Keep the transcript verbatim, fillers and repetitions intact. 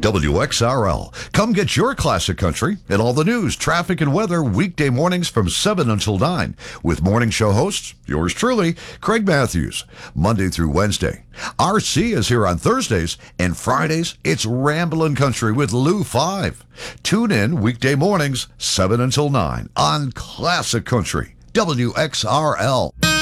W X R L. Come get your classic country and all the news, traffic, and weather weekday mornings from seven until nine with morning show hosts, yours truly, Craig Matthews, Monday through Wednesday. R C is here on Thursdays, and Fridays, it's Ramblin' Country with Lou five. Tune in weekday mornings, seven until nine on Classic Country, W X R L.